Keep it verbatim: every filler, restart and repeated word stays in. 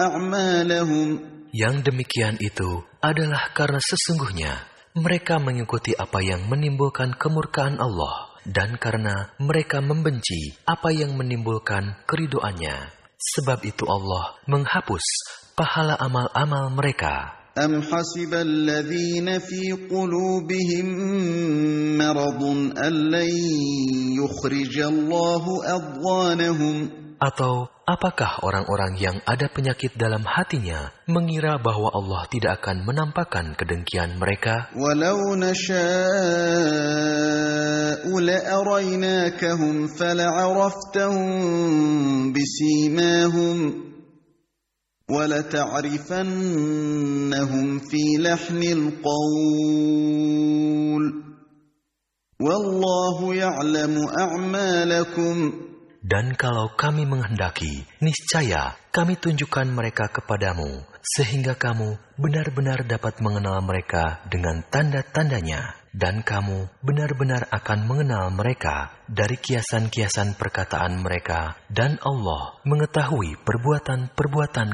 أعمالهم. Yang demikian itu adalah karena sesungguhnya mereka mengikuti apa yang menimbulkan kemurkaan Allah dan karena mereka membenci apa yang menimbulkan keridoannya. Sebab itu Allah menghapus pahala amal-amal mereka. أم حسب الذين في قلوبهم مرض أن لن يخرج الله أضغانهم. Atau apakah orang-orang yang ada penyakit dalam hatinya mengira bahwa Allah tidak akan menampakkan kedengkian mereka? ولو نشاء لأريناكهم فلعرفتهم بسيماهم ولتعرفنهم في لحن القول والله يعلم أعمالكم. Dan kalau kami menghendaki, niscaya kami tunjukkan mereka kepadamu, sehingga kamu benar-benar dapat mengenal mereka dengan tanda-tandanya. Dan kamu benar-benar akan mengenal mereka dari kiasan-kiasan perkataan mereka. Dan Allah mengetahui perbuatan-perbuatan